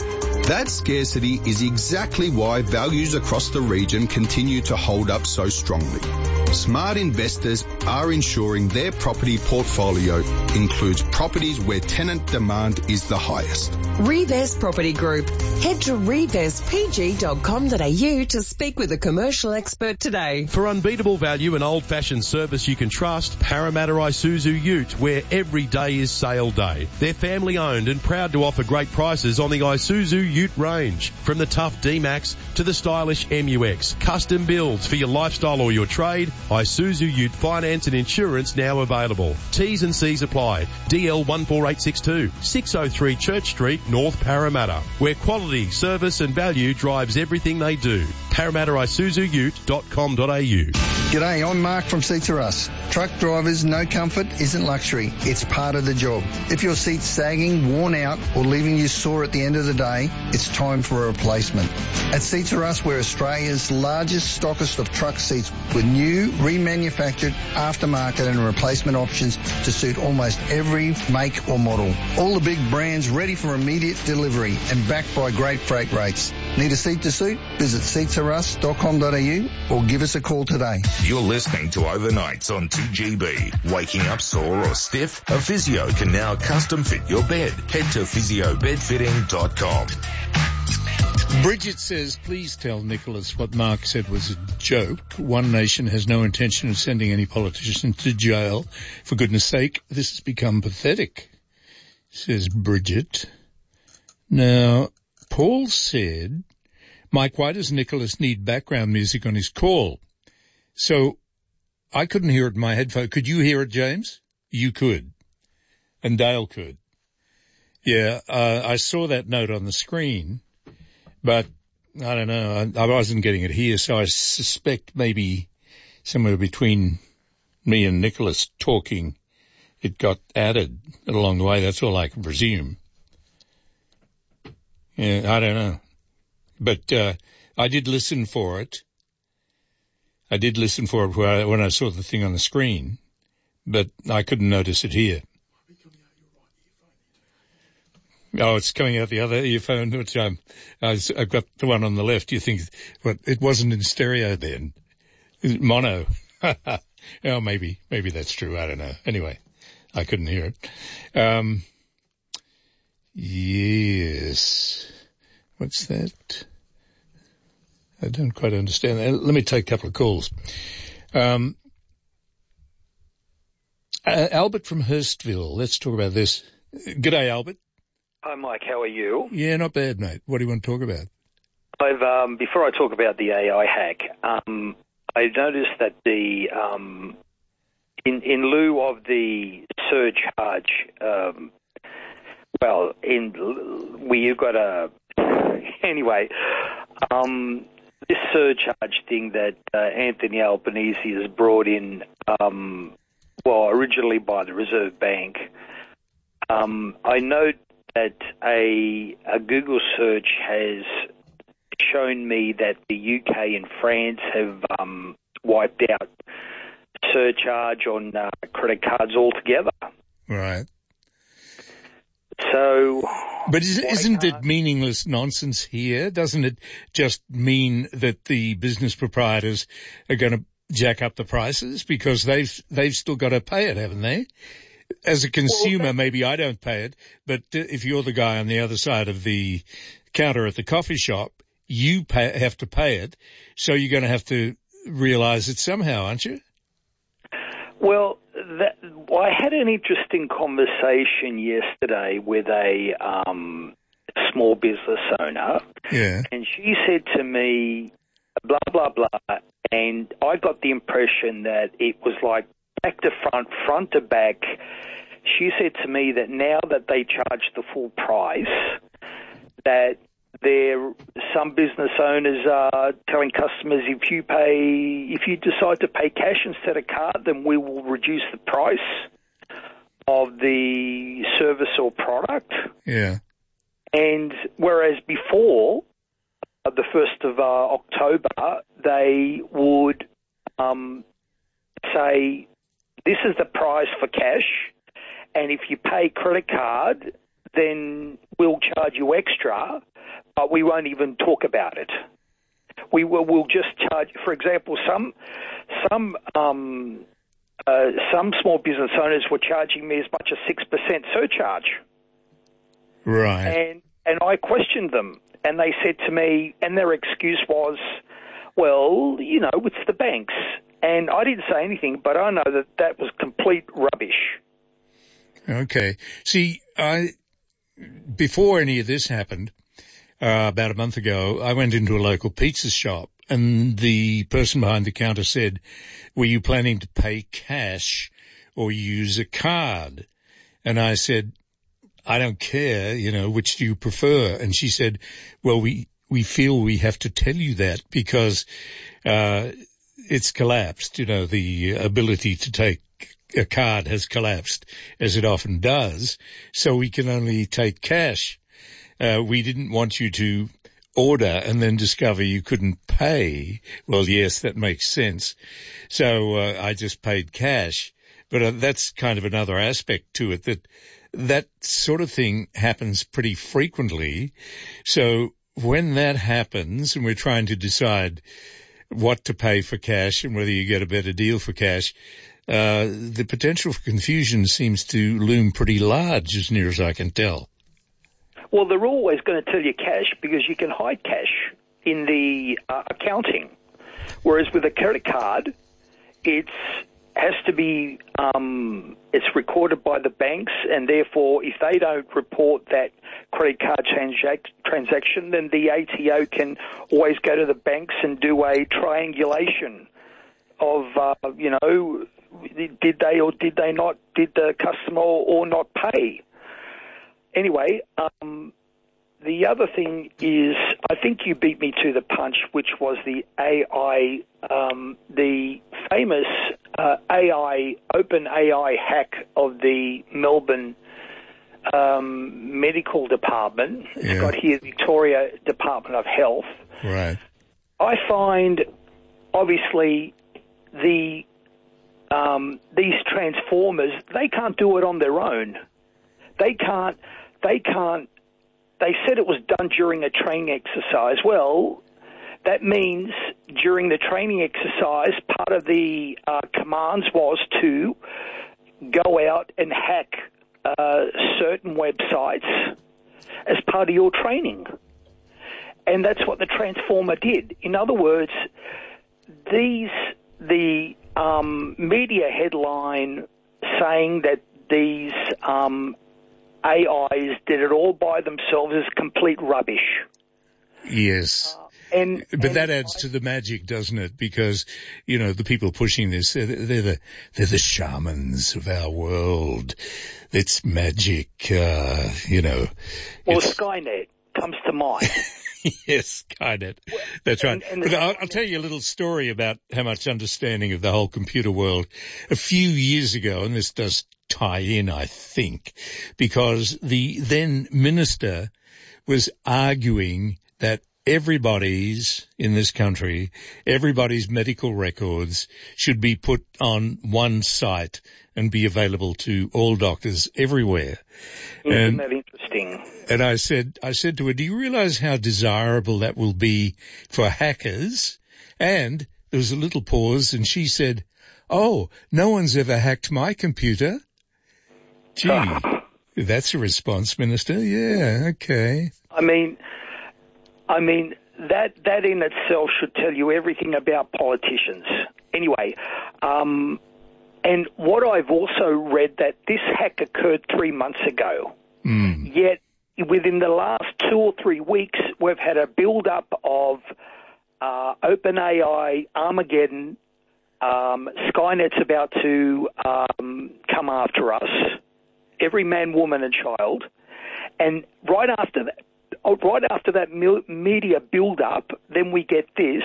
That scarcity is exactly why values across the region continue to hold up so strongly. Smart investors are ensuring their property portfolio includes properties where tenant demand is the highest.
Revest Property Group. Head to revest p g dot com dot a u to speak with a commercial expert today.
For unbeatable value and old-fashioned service you can trust, Parramatta Isuzu Ute, where every day is sale day. They're family-owned and proud to offer great prices on the Isuzu Ute range. From the tough D-Max to the stylish M U X. Custom builds for your lifestyle or your trade. Isuzu Ute finance and insurance now available. T's and C's apply. D L one four eight six two, six oh three Church Street, North Parramatta, where quality, service and value drives everything they do. Parramatta Isuzu Ute dot com dot a u.
G'day, I'm Mark from Seats Are Us. Truck drivers, no comfort isn't luxury. It's part of the job. If your seat's sagging, worn out or leaving you sore at the end of the day, it's time for a replacement. At Seats Are Us, we're Australia's largest stockist of truck seats with new, remanufactured, aftermarket and replacement options to suit almost every make or model. All the big brands ready for immediate delivery and backed by great freight rates. Need a seat to suit? Visit seats are us dot com dot a u or give us a call today.
You're listening to Overnights on two G B. Waking up sore or stiff? A physio can now custom fit your bed. Head to physio bed fitting dot com.
Bridget says, please tell Nicholas what Mark said was a joke. One Nation has no intention of sending any politician to jail. For goodness sake, this has become pathetic, says Bridget. Now, Paul said, Mike, why does Nicholas need background music on his call? So I couldn't hear it in my headphone. Could you hear it, James? You could. And Dale could. Yeah, uh, I saw that note on the screen, but I don't know. I, I wasn't getting it here, so I suspect maybe somewhere between me and Nicholas talking, it got added along the way. That's all I can presume. Yeah, I don't know. But uh, I did listen for it. I did listen for it when I, when I saw the thing on the screen, but I couldn't notice it here. Oh, it's coming out the other earphone, which um, I've got the one on the left. You think, what, it wasn't in stereo then? Mono. Oh, maybe, maybe that's true. I don't know. Anyway, I couldn't hear it. Um, yes. What's that? I don't quite understand that. Let me take a couple of calls. Um, uh, Albert from Hurstville. Let's talk about this. G'day, Albert.
Hi, Mike. How are you?
Yeah, not bad, mate. What do you want to talk about?
I've um, before I talk about the A I hack, um, I noticed that the um, in in lieu of the surcharge, um, well, in we you've got a anyway. Um, this surcharge thing that uh, Anthony Albanese has brought in, um, well, originally by the Reserve Bank. Um, I note that a, a Google search has shown me that the U K and France have um, wiped out surcharge on uh, credit cards altogether.
Right.
So,
but is, isn't it meaningless nonsense here? Doesn't it just mean that the business proprietors are going to jack up the prices because they've they've still got to pay it, haven't they? As a consumer, well, maybe I don't pay it, but if you're the guy on the other side of the counter at the coffee shop, you pay, have to pay it. So you're going to have to realize it somehow, aren't you?
Well, that, well, I had an interesting conversation yesterday with a um, small business owner.
Yeah.
And she said to me, blah, blah, blah. And I got the impression that it was like back to front, front to back. She said to me that now that they charge the full price, that there some business owners are telling customers, if you pay, if you decide to pay cash instead of card, then we will reduce the price of the service or product.
Yeah.
And whereas before, uh, the first of uh, October, they would um, say, this is the price for cash, and if you pay credit card, then we'll charge you extra. uh, we won't even talk about it. We will we'll just charge, for example, some some um, uh, some small business owners were charging me as much as six percent surcharge.
Right.
And and I questioned them, and they said to me, and their excuse was, well, you know, it's the banks. And I didn't say anything, but I know that that was complete rubbish.
Okay. See, I before any of this happened, uh, about a month ago, I went into a local pizza shop, and the person behind the counter said, were you planning to pay cash or use a card? And I said, I don't care, you know, which do you prefer? And she said, well, we, we feel we have to tell you that because, uh, it's collapsed, you know, the ability to take a card has collapsed, as it often does, so we can only take cash. Uh, we didn't want you to order and then discover you couldn't pay. Well, yes, that makes sense. So uh, I just paid cash. But uh, that's kind of another aspect to it, that that sort of thing happens pretty frequently. So when that happens and we're trying to decide what to pay for cash and whether you get a better deal for cash, uh, the potential for confusion seems to loom pretty large, as near as I can tell.
Well, they're always going to tell you cash because you can hide cash in the uh, accounting. Whereas with a credit card, it's has to be, um, it's recorded by the banks, and therefore if they don't report that credit card transac- transaction, then the A T O can always go to the banks and do a triangulation of, uh, you know, did they or did they not, did the customer or not pay? Anyway, um, the other thing is, I think you beat me to the punch, which was the A I, um, the famous uh, A I, open A I hack of the Melbourne um, Medical Department. It's
Yeah.
got here Victoria Department of Health.
Right.
I find, obviously, the um, these transformers, they can't do it on their own. They can't. They can't. They said it was done during a training exercise. Well, that means during the training exercise, part of the uh, commands was to go out and hack uh, certain websites as part of your training. And that's what the transformer did. In other words, these the um, media headline saying that these um, A Is did it all by themselves is complete rubbish.
Yes.
Uh, and
But
and
that adds to the magic, doesn't it? Because, you know, the people pushing this, they're, they're the, they're the shamans of our world. It's magic, uh, you know.
Well,
it's...
Skynet comes to mind.
Yes, Skynet. That's right.
And, and
but I'll, I'll tell you a little story about how much understanding of the whole computer world. A few years ago, and this does tie in, I think, because the then minister was arguing that everybody's, in this country, everybody's medical records should be put on one site and be available to all doctors everywhere.
Isn't
and,
that interesting?
And I said, I said to her, do you realize how desirable that will be for hackers? And there was a little pause, and she said, oh, no one's ever hacked my computer. Gee, that's a response, Minister. Yeah, okay.
I mean, I mean, that that in itself should tell you everything about politicians. Anyway, um, and what I've also read that this hack occurred three months ago.
Mm.
Yet within the last two or three weeks, we've had a build-up of uh, OpenAI, Armageddon, um, Skynet's about to um, come after us, every man, woman and child. And right after that, right after that media build-up, then we get this.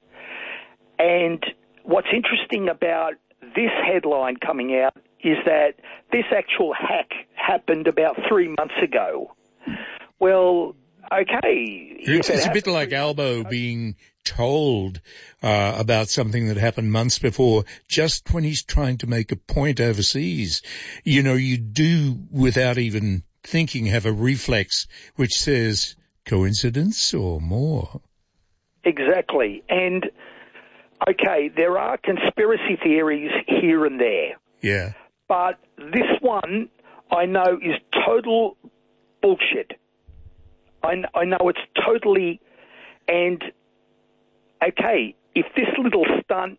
And what's interesting about this headline coming out is that this actual hack happened about three months ago. Well, okay.
It's, it's a bit like Albo being told uh, about something that happened months before, just when he's trying to make a point overseas. You know, you do, without even thinking, have a reflex which says, Coincidence or more?
Exactly. And, okay, there are conspiracy theories here and there.
Yeah.
But this one, I know, is total bullshit. I, I know it's totally... And, okay, if this little stunt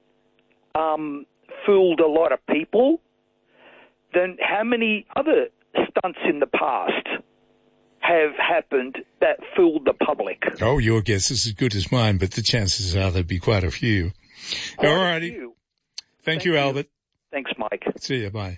um, fooled a lot of people, then how many other stunts in the past have happened that fooled the public?
Oh, your guess is as good as mine, but the chances are there'd be quite a few.
Quite
All righty.
Thank,
Thank you,
you,
Albert.
Thanks, Mike.
See you. Bye.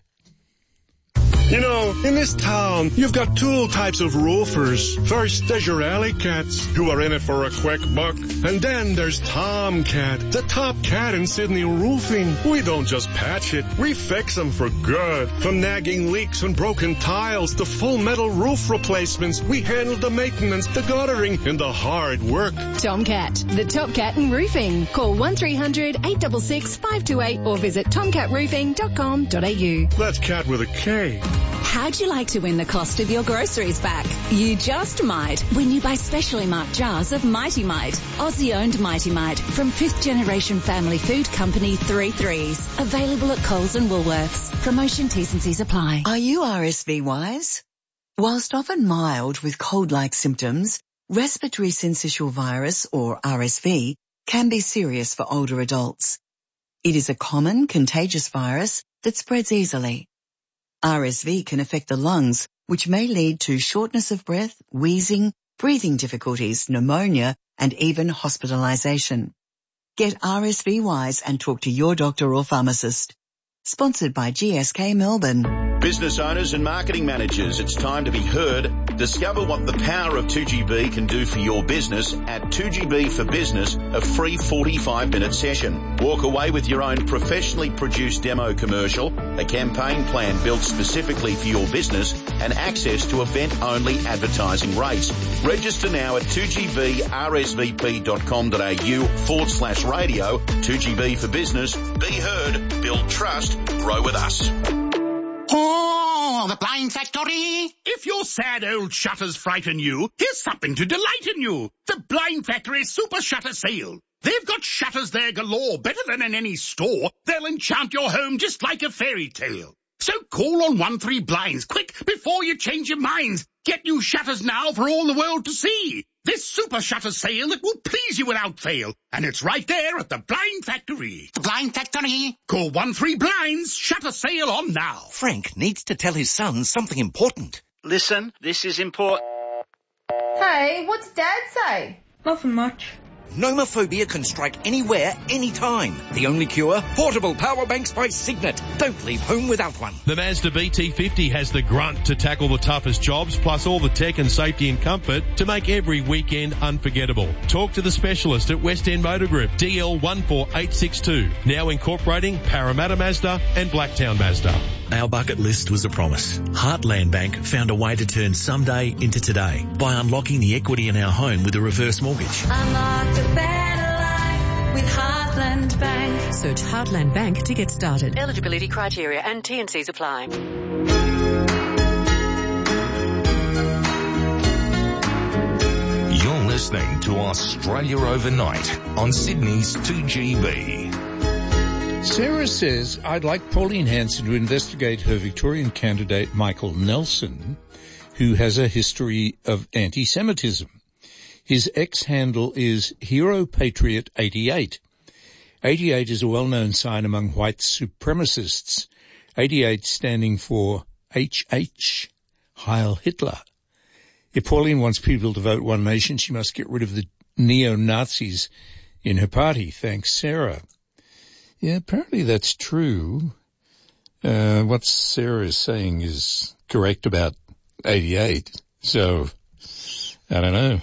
You know, in this town, you've got two types of roofers. First, there's your alley cats, who are in it for a quick buck. And then there's Tomcat, the top cat in Sydney roofing. We don't just patch it, we fix them for good. From nagging leaks and broken tiles to full metal roof replacements, we handle the maintenance, the guttering, and the hard work.
Tomcat, the top cat in roofing. Call one three hundred, eight six six, five two eight or visit tomcat roofing dot com dot a u.
That's cat with a K.
How'd you like to win the cost of your groceries back? You just might when you buy specially marked jars of Mighty Mite, Aussie-owned Mighty Mite from fifth generation family food company Three Threes. Available at Coles and Woolworths. Promotion T's and C's apply.
Are you R S V wise? Whilst often mild with cold-like symptoms, respiratory syncytial virus or R S V can be serious for older adults. It is a common contagious virus that spreads easily. R S V can affect the lungs, which may lead to shortness of breath, wheezing, breathing difficulties, pneumonia, and even hospitalization. Get R S V wise and talk to your doctor or pharmacist. Sponsored by G S K Melbourne.
Business owners and marketing managers, it's time to be heard. Discover what the power of two G B can do for your business at two G B for Business, a free forty-five minute session. Walk away with your own professionally produced demo commercial, a campaign plan built specifically for your business, and access to event-only advertising rates. Register now at two G B R S V P dot com dot a u forward slash radio. two G B for Business. Be heard, build trust, grow with us.
Oh, the Blind Factory! If your sad old shutters frighten you, here's something to delight in you. The Blind Factory Super Shutter Sale. They've got shutters there galore, better than in any store. They'll enchant your home just like a fairy tale. So call on one three blinds, quick, before you change your minds. Get new shutters now for all the world to see. This super shutter sale that will please you without fail. And it's right there at the Blind Factory. The Blind Factory. Call one three blinds, shutter sale on now.
Frank needs to tell his son something important.
Listen, this is important.
Hey, what's Dad say? Nothing much.
Nomophobia can strike anywhere, anytime. The only cure? Portable power banks by Signet. Don't leave home without one.
The Mazda B T fifty has the grunt to tackle the toughest jobs, plus all the tech and safety and comfort to make every weekend unforgettable. Talk to the specialist at West End Motor Group, D L one four eight six two. Now incorporating Parramatta Mazda and Blacktown Mazda.
Our bucket list was a promise. Heartland Bank found a way to turn someday into today by unlocking the equity in our home with a reverse mortgage.
Unlock a better life with Heartland Bank.
Search Heartland Bank to get started.
Eligibility criteria and T and C's apply.
You're listening to Australia Overnight on Sydney's two G B.
Sarah says, I'd like Pauline Hanson to investigate her Victorian candidate Michael Nelson, who has a history of anti-Semitism. His X-handle is Hero Patriot eighty-eight. eighty-eight is a well-known sign among white supremacists, eighty-eight standing for H H, Heil Hitler. If Pauline wants people to vote One Nation, she must get rid of the neo-Nazis in her party. Thanks, Sarah. Yeah, apparently that's true. Uh, what Sarah is saying is correct about eighty-eight. So, I don't know.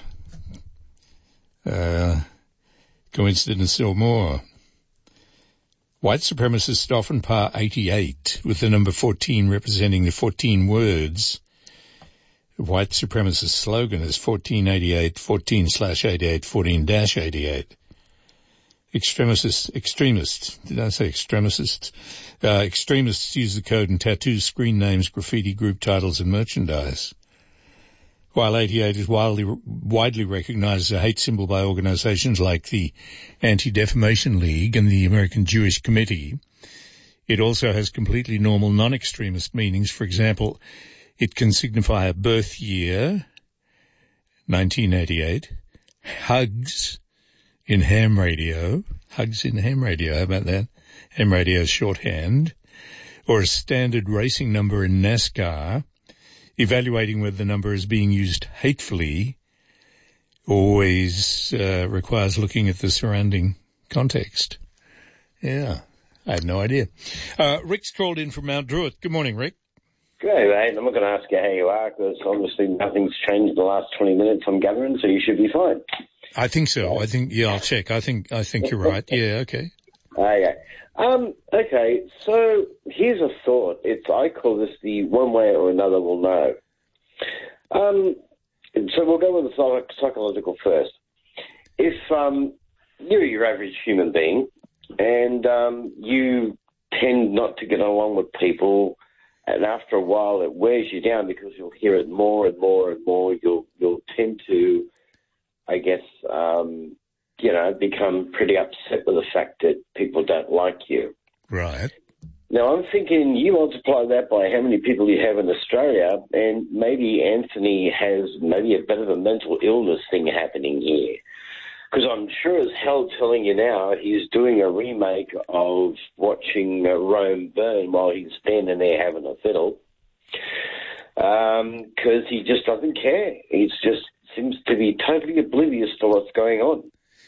Uh, coincidence or more. White supremacists often par eighty-eight with the number fourteen representing the fourteen words. White supremacist slogan is fourteen eighty-eight, fourteen slash eighty-eight, fourteen dash eighty-eight. Extremists, extremists, did I say extremists? Uh, extremists use the code and tattoo screen names, graffiti, group titles, and merchandise. While eighty-eight is widely, widely recognized as a hate symbol by organizations like the Anti-Defamation League and the American Jewish Committee, it also has completely normal non-extremist meanings. For example, it can signify a birth year, nineteen eighty-eight, hugs in ham radio, hugs in ham radio, how about that? Ham radio is shorthand, or a standard racing number in NASCAR. Evaluating whether the number is being used hatefully always uh, requires looking at the surrounding context. Yeah, I had no idea. Uh, Rick's called in from Mount Druitt. Good morning, Rick.
Good, mate. I'm not going to ask you how you are because obviously nothing's changed in the last twenty minutes, I'm gathering, so you should be fine.
I think so. I think, yeah, I'll check. I think, I think you're right. Yeah, okay.
Okay. Um, okay, so here's a thought. It's I call this the one way or another we'll know. Um, so we'll go with the psych- psychological first. If um, you're your average human being and um, you tend not to get along with people, and after a while it wears you down because you'll hear it more and more and more, you'll you'll tend to, I guess, um, you know, become pretty upset with the fact that people don't like you.
Right.
Now, I'm thinking you multiply that by how many people you have in Australia, and maybe Anthony has maybe a bit of a mental illness thing happening here. Because I'm sure as hell telling you now he's doing a remake of watching uh, Rome burn while he's standing there having a fiddle. Because um, he just doesn't care. He just seems to be totally oblivious to what's going on.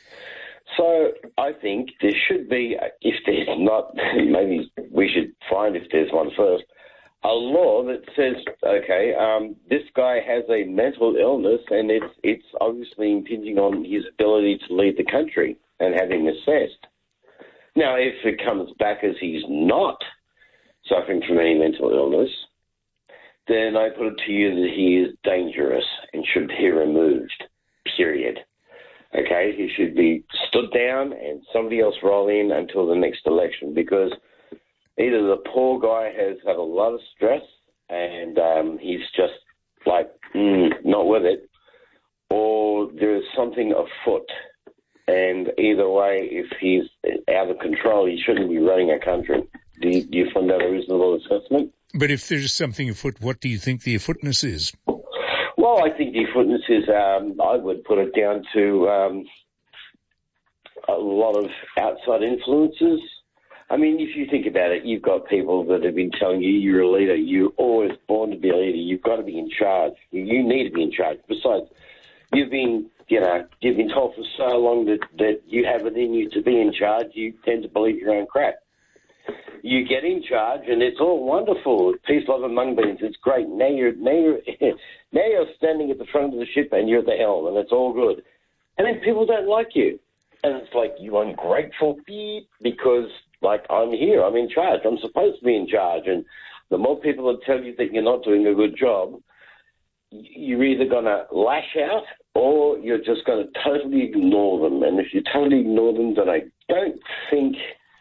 So I think there should be, if there's not, maybe we should find if there's one first, a law that says, okay, um, this guy has a mental illness and it's it's obviously impinging on his ability to lead the country and have him assessed. Now, if it comes back as he's not suffering from any mental illness, then I put it to you that he is dangerous and should be removed, period. Okay, he should be stood down and somebody else roll in until the next election because either the poor guy has had a lot of stress and um, he's just like mm, not with it, or there is something afoot. And either way, if he's out of control, he shouldn't be running a country. Do you, do you find that a reasonable assessment?
But if there's something afoot, what do you think the afootness is?
Well, I think the afootness is, um, I would put it down to um, a lot of outside influences. I mean, if you think about it, you've got people that have been telling you you're a leader. You're always born to be a leader. You've got to be in charge. You need to be in charge. Besides, you've been, you know, you've been told for so long that, that you have it in you to be in charge, you tend to believe your own crap. You get in charge, and it's all wonderful. Peace, love, and mung beans. It's great. Now you're, now you're, now you're standing at the front of the ship, and you're at the helm, and it's all good. And then people don't like you. And it's like, you ungrateful beep, because, like, I'm here. I'm in charge. I'm supposed to be in charge. And the more people that tell you that you're not doing a good job, you're either going to lash out or you're just going to totally ignore them. And if you totally ignore them, then I don't think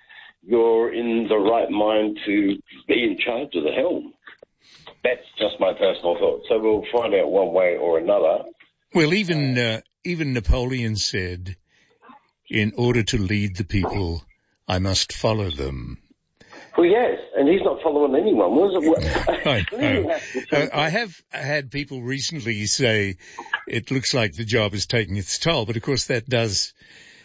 you're in the right mind to be in charge of the helm. That's just my personal thought. So we'll find out one way or another.
Well, even uh, even Napoleon said, in order to lead the people, I must follow them.
Well, yes, and he's not following anyone. Was it?
I, know. I have had people recently say it looks like the job is taking its toll, but of course that does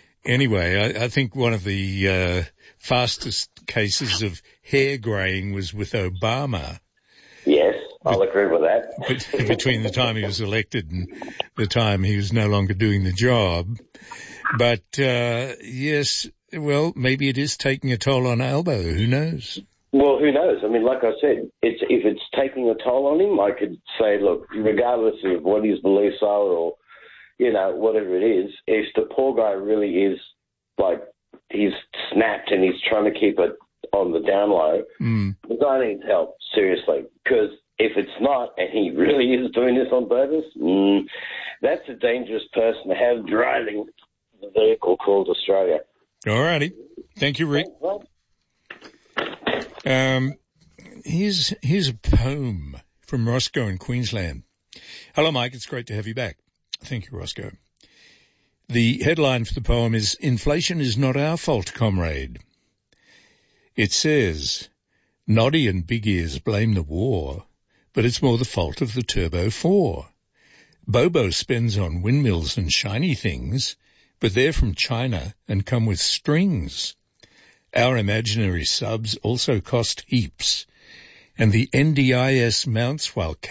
anyway. I, I think one of the uh, fastest cases of hair greying was with Obama.
Yes, I'll agree with that.
Between the time he was elected and the time he was no longer doing the job. But, uh, yes, well, maybe it is taking a toll on Albo. Who knows?
Well, who knows? I mean, like I said, it's, if it's taking a toll on him, I could say, look, regardless of what his beliefs are or, you know, whatever it is, if the poor guy really is, like, he's snapped and he's trying to keep it on the down low,
mm.
the guy needs help, seriously. Because if it's not, and he really is doing this on purpose, mm, that's a dangerous person to have driving the vehicle called Australia.
All righty. Thank you, Rick. Um, here's, here's a poem from Roscoe in Queensland. Hello, Mike. It's great to have you back. Thank you, Roscoe. The headline for the poem is, Inflation is not our fault, comrade. It says, Noddy and Big Ears blame the war, but it's more the fault of the Turbo four. Bobo spends on windmills and shiny things, but they're from China and come with strings. Our imaginary subs also cost heaps, and the N D I S mounts while